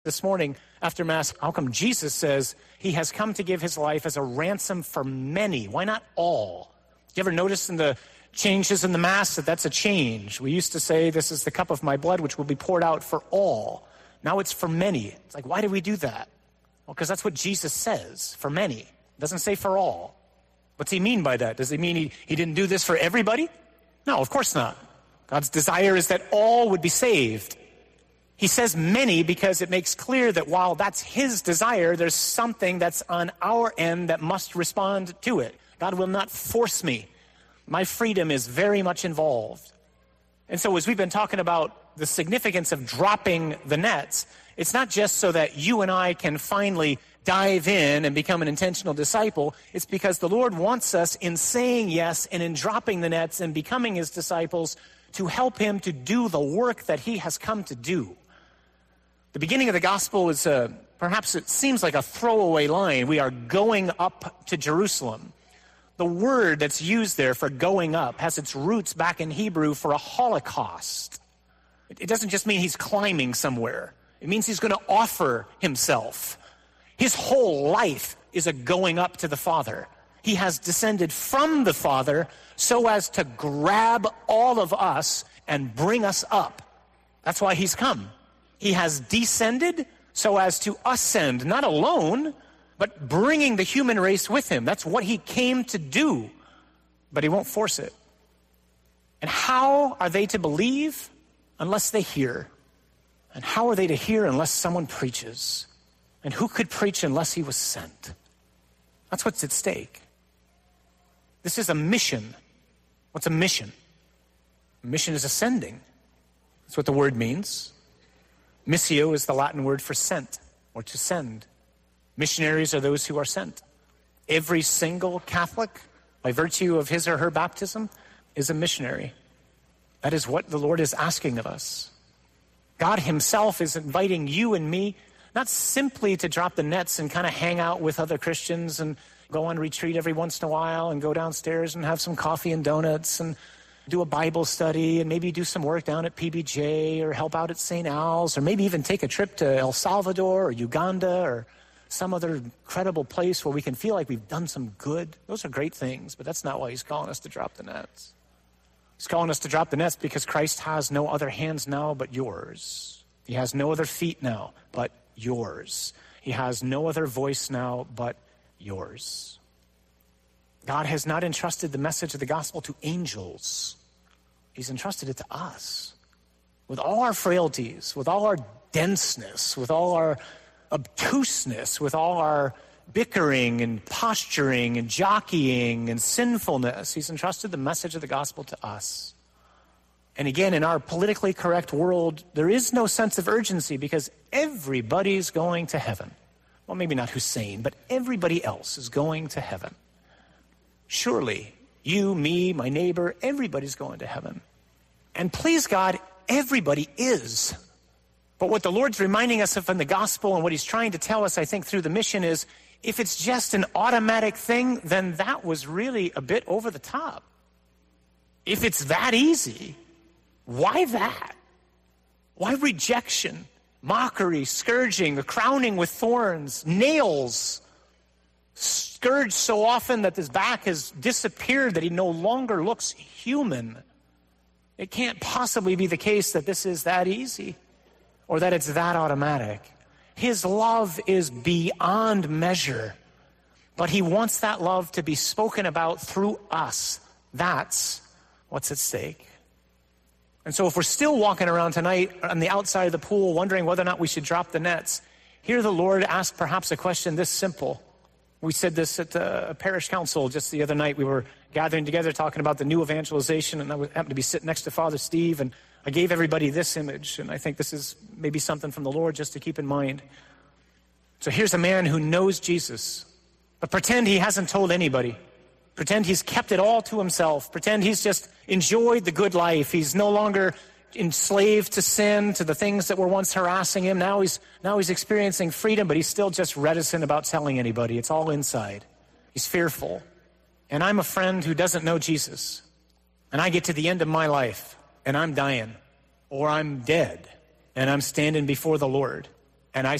This morning after Mass, how come Jesus says he has come to give his life as a ransom for many? Why not all? Do you ever notice in the changes in the Mass that that's a change? We used to say, this is the cup of my blood which will be poured out for all. Now it's for many. It's like, why do we do that? Well, because that's what Jesus says, for many. It doesn't say for all. What's he mean by that? Does he mean he didn't do this for everybody? No, of course not. God's desire is that all would be saved. He says many because it makes clear that while that's his desire, there's something that's on our end that must respond to it. God will not force me. My freedom is very much involved. And so as we've been talking about the significance of dropping the nets, it's not just so that you and I can finally dive in and become an intentional disciple. It's because the Lord wants us, in saying yes and in dropping the nets and becoming his disciples, to help him to do the work that he has come to do. The beginning of the gospel is perhaps it seems like a throwaway line. We are going up to Jerusalem. The word that's used there for going up has its roots back in Hebrew for a holocaust. It doesn't just mean he's climbing somewhere. It means he's going to offer himself. His whole life is a going up to the Father. He has descended from the Father so as to grab all of us and bring us up. That's why he's come. He has descended so as to ascend, not alone, but bringing the human race with him. That's what he came to do, but he won't force it. And how are they to believe unless they hear? And how are they to hear unless someone preaches? And who could preach unless he was sent? That's what's at stake. This is a mission. What's a mission? A mission is ascending. That's what the word means. Missio is the Latin word for sent or to send. Missionaries are those who are sent. Every single Catholic, by virtue of his or her baptism, is a missionary. That is what the Lord is asking of us. God himself is inviting you and me not simply to drop the nets and kind of hang out with other Christians and go on retreat every once in a while and go downstairs and have some coffee and donuts and do a Bible study and maybe do some work down at PBJ or help out at St. Al's or maybe even take a trip to El Salvador or Uganda or some other incredible place where we can feel like we've done some good. Those are great things, but that's not why he's calling us to drop the nets. He's calling us to drop the nets because Christ has no other hands now but yours. He has no other feet now but yours. He has no other voice now but yours. God has not entrusted the message of the gospel to angels. He's entrusted it to us. With all our frailties, with all our denseness, with all our obtuseness, with all our bickering and posturing and jockeying and sinfulness, he's entrusted the message of the gospel to us. And again, in our politically correct world, there is no sense of urgency because everybody's going to heaven. Well, maybe not Hussein, but everybody else is going to heaven. Surely, you, me, my neighbor, everybody's going to heaven. And please God, everybody is. But what the Lord's reminding us of in the gospel and what he's trying to tell us, I think, through the mission is, if it's just an automatic thing, then that was really a bit over the top. If it's that easy, why that? Why rejection, mockery, scourging, a crowning with thorns, nails, scourged so often that his back has disappeared, that he no longer looks human? It can't possibly be the case that this is that easy or that it's that automatic. His love is beyond measure, but he wants that love to be spoken about through us. That's what's at stake. And so if we're still walking around tonight on the outside of the pool wondering whether or not we should drop the nets, hear the Lord ask perhaps a question this simple. We said this at a parish council just the other night. We were gathering together talking about the new evangelization, and I happened to be sitting next to Father Steve, and I gave everybody this image, and I think this is maybe something from the Lord just to keep in mind. So here's a man who knows Jesus, but pretend he hasn't told anybody. Pretend he's kept it all to himself. Pretend he's just enjoyed the good life. He's no longer enslaved to sin, to the things that were once harassing him. Now he's experiencing freedom, but he's still just reticent about telling anybody. It's all inside. He's fearful. And I'm a friend who doesn't know Jesus. And I get to the end of my life, and I'm dying, or I'm dead, and I'm standing before the Lord. And I